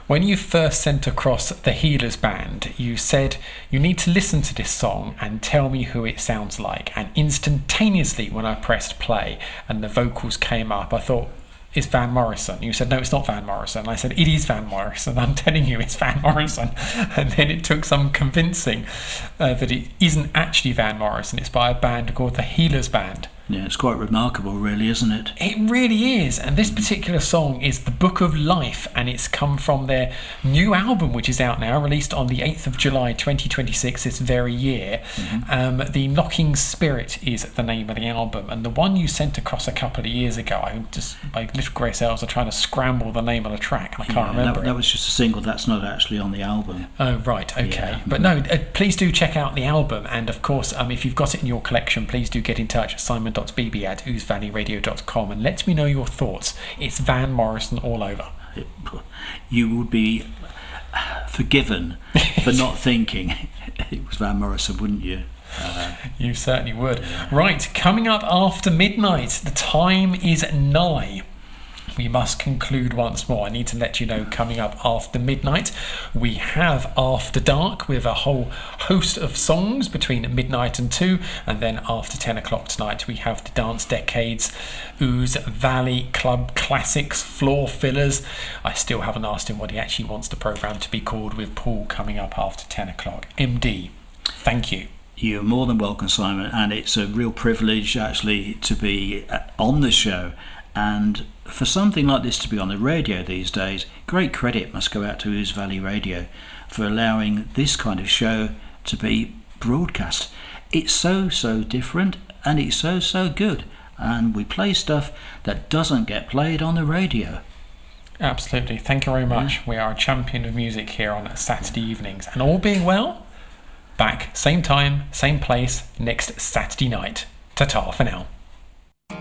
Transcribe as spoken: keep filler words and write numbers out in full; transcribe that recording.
When you first sent across the Healers Band, you said you need to listen to this song and tell me who it sounds like. And instantaneously, when I pressed play and the vocals came up, I thought, it's Van Morrison. You said, no, it's not Van Morrison. And I said, it is Van Morrison. I'm telling you, it's Van Morrison. And then it took some convincing uh, that it isn't actually Van Morrison. It's by a band called the Healers Band. Yeah, it's quite remarkable, really, isn't it? It really is. And this particular song is The Book of Life, and it's come from their new album, which is out now, released on the eighth of July twenty twenty-six, this very year. Mm-hmm. Um, the Knocking Spirit is the name of the album, and the one you sent across a couple of years ago, I just, my little grey cells are trying to scramble the name of the track, and I can't yeah, remember that, it. that was just a single. That's not actually on the album. Oh, right, okay. Yeah. But no, uh, please do check out the album, and of course, um, if you've got it in your collection, please do get in touch, Simon B B at ouse valley radio dot com, and let me know your thoughts. It's Van Morrison all over. It, you would be forgiven for not thinking it was Van Morrison, wouldn't you? Uh, you certainly would. Right, coming up after midnight, the time is nigh. We must conclude once more. I need to let you know, coming up after midnight, we have After Dark with a whole host of songs between midnight and two, and then after ten o'clock tonight we have the Dance Decades, Ouse Valley Club Classics, Floor Fillers. I still haven't asked him what he actually wants the programme to be called, with Paul coming up after ten o'clock. M D, thank you. You're more than welcome, Simon, and it's a real privilege actually to be on the show. And for something like this to be on the radio these days, great credit must go out to Ouse Valley Radio for allowing this kind of show to be broadcast. It's so, so different, and it's so, so good. And we play stuff that doesn't get played on the radio. Absolutely. Thank you very much. Yeah. We are a champion of music here on Saturday evenings. And all being well, back same time, same place, next Saturday night. Ta-ta for now.